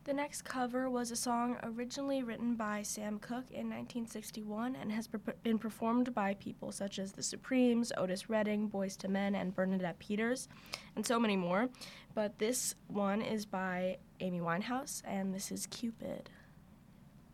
The next cover was a song originally written by Sam Cooke in 1961 and has been performed by people such as The Supremes, Otis Redding, Boyz II Men, and Bernadette Peters, and so many more. But this one is by Amy Winehouse, and this is Cupid.